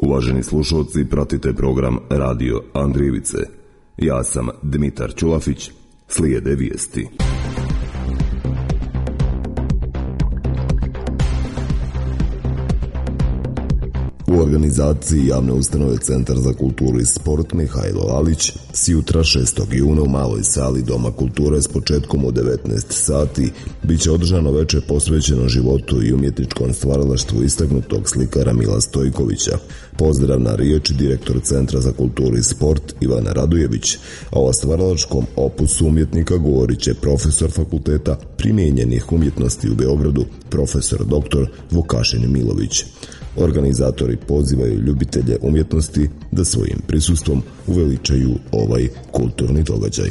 Uvaženi slušalci, pratite program Radio Andrijevice. Ja sam Dmitar Ćulafić, slijede vijesti. U organizaciji javne ustanove Centar za kulturu i sport Mihajlo Lalić s jutra 6. juna u maloj sali Doma kulture s početkom u 19 sati bit će održano veče posvećeno životu i umjetničkom stvaralaštvu istaknutog slikara Mila Stojkovića. Pozdravna riječ direktor Centra za kulturu i sport Ivana Radujević, a o stvaralačkom opusu umjetnika govorit će profesor fakulteta primijenjenih umjetnosti u Beogradu, profesor dr. Vukašin Milović. Organizatori pozivaju ljubitelje umjetnosti da svojim prisustvom uveličaju ovaj kulturni događaj.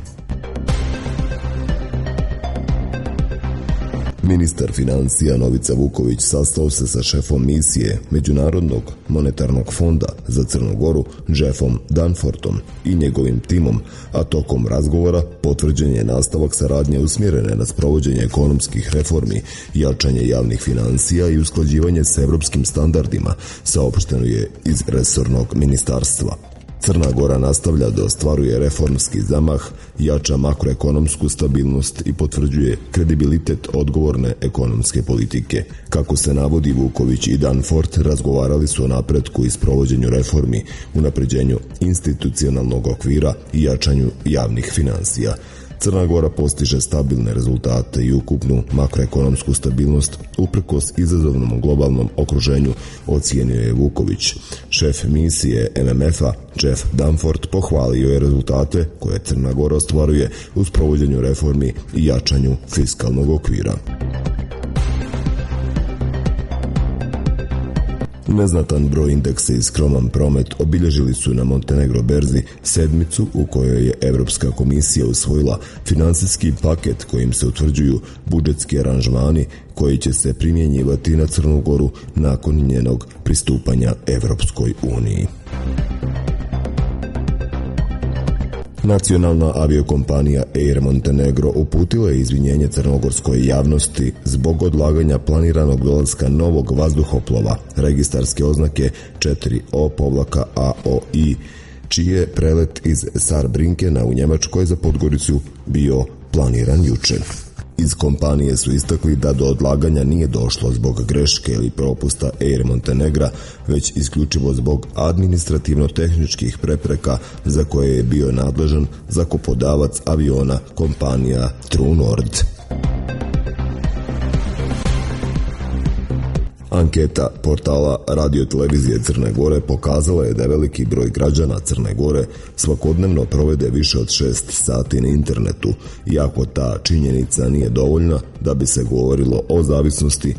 Ministar financija Novica Vuković sastao se sa šefom misije Međunarodnog monetarnog fonda za Crnu Goru, Jeffom Dunfortom i njegovim timom, a tokom razgovora potvrđen je nastavak saradnje usmjerene na sprovođenje ekonomskih reformi, jačanje javnih financija i usklađivanje s evropskim standardima, saopšteno je iz resornog ministarstva. Crna Gora nastavlja da ostvaruje reformski zamah, jača makroekonomsku stabilnost i potvrđuje kredibilitet odgovorne ekonomske politike. Kako se navodi, Vuković i Dunfort razgovarali su o napretku i sprovođenju reformi, unapređenju institucionalnog okvira i jačanju javnih financija. Crna Gora postiže stabilne rezultate i ukupnu makroekonomsku stabilnost uprkos izazovnom globalnom okruženju, ocijenio je Vuković. Šef misije MMF-a Jeff Dunfort pohvalio je rezultate koje Crna Gora ostvaruje u sprovođenju reformi i jačanju fiskalnog okvira. Neznatan broj indeksa i skroman promet obilježili su na Montenegro berzi sedmicu u kojoj je Evropska komisija usvojila financijski paket kojim se utvrđuju budžetski aranžmani koji će se primjenjivati na Crnu Goru nakon njenog pristupanja Evropskoj uniji. Nacionalna aviokompanija Air Montenegro uputila je izvinjenje crnogorskoj javnosti zbog odlaganja planiranog dolaska novog vazduhoplova registarske oznake 4O-AOI, čiji je prelet iz Saarbrinkena u Njemačkoj za Podgoricu bio planiran jučer. Iz kompanije su istakli da do odlaganja nije došlo zbog greške ili propusta Air Montenegra, već isključivo zbog administrativno-tehničkih prepreka za koje je bio nadležan zakupodavac aviona kompanija True Nord. Anketa portala radiotelevizije Crne Gore pokazala je da veliki broj građana Crne Gore svakodnevno provede više od 6 sati na internetu, iako ta činjenica nije dovoljna da bi se govorilo o zavisnosti.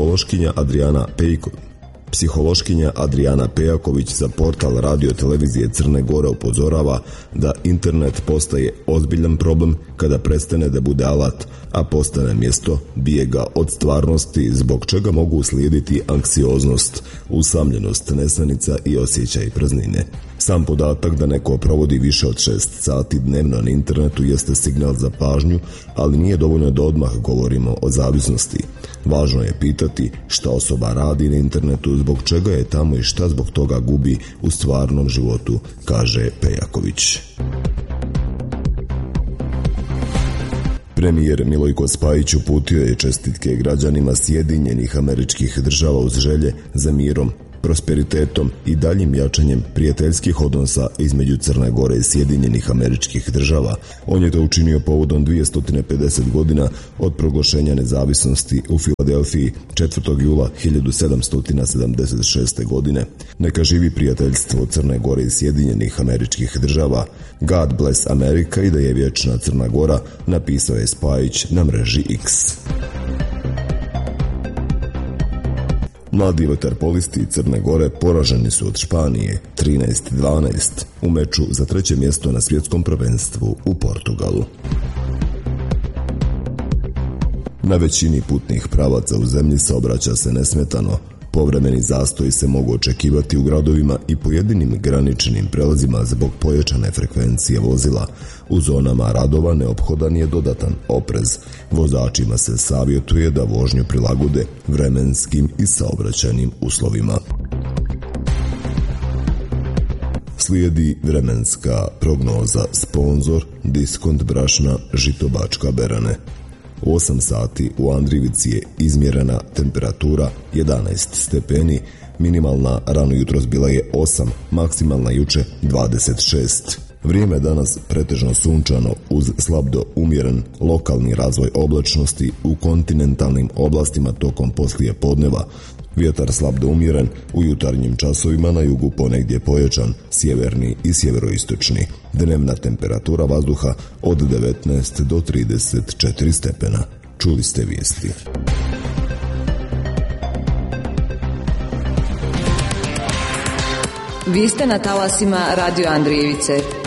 Psihološkinja Adriana Pejaković za portal radiotelevizije Crne Gore upozorava da internet postaje ozbiljan problem kada prestane da bude alat, a postane mjesto bijega od stvarnosti, zbog čega mogu uslijediti anksioznost, usamljenost, nesanica i osjećaj praznine. Sam podatak da neko provodi više od 6 sati dnevno na internetu jeste signal za pažnju, ali nije dovoljno da odmah govorimo o zavisnosti. Važno je pitati šta osoba radi na internetu, zbog čega je tamo i šta zbog toga gubi u stvarnom životu, kaže Pejaković. Premijer Milojko Spajić uputio je čestitke građanima Sjedinjenih Američkih Država uz želje za mirom, prosperitetom i daljim jačanjem prijateljskih odnosa između Crne Gore i Sjedinjenih Američkih Država. On je to učinio povodom 250 godina od proglašenja nezavisnosti u Filadelfiji 4. jula 1776. godine. Neka živi prijateljstvo Crne Gore i Sjedinjenih Američkih Država. God bless America i da je vječna Crna Gora, napisao je Spajić na mreži X. Mladi vaterpolisti Crne Gore poraženi su od Španije 13-12 u meču za 3. mjesto na svjetskom prvenstvu u Portugalu. Na većini putnih pravaca u zemlji saobraća se nesmetano. Povremeni zastoji se mogu očekivati u gradovima i pojedinim graničnim prelazima zbog pojačane frekvencije vozila. U zonama radova neophodan je dodatan oprez. Vozačima se savjetuje da vožnju prilagode vremenskim i saobraćajnim uslovima. Slijedi vremenska prognoza. Sponzor Diskont brašna Žito-Bačka Berane. U 8 sati u Andrijevici je izmjerena temperatura 11 stepeni, minimalna rano jutros bila je 8, maksimalna juče 26. Vrijeme danas pretežno sunčano uz slab do umjeren lokalni razvoj oblačnosti u kontinentalnim oblastima tokom poslije podneva. Vjetar slab do umjeren, u jutarnjim časovima na jugu ponegdje pojačan, sjeverni i sjeveroistočni. Dnevna temperatura vazduha od 19 do 34 stepena. Čuli ste vijesti. Vi ste na talasima Radio Andrijevice.